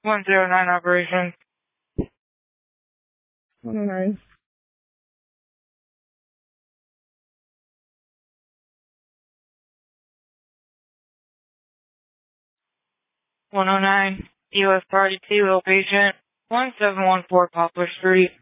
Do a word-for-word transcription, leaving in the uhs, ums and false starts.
one zero nine operation. one oh nine. one oh nine, U S Party two, location one seven one four Poplar Street.